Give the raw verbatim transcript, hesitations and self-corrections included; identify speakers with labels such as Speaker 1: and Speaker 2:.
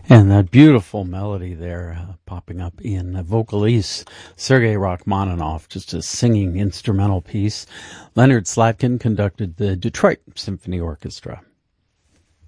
Speaker 1: And that beautiful melody there uh, popping up in uh, Vocalise, Sergei Rachmaninoff, just a singing instrumental piece. Leonard Slatkin conducted the Detroit Symphony Orchestra.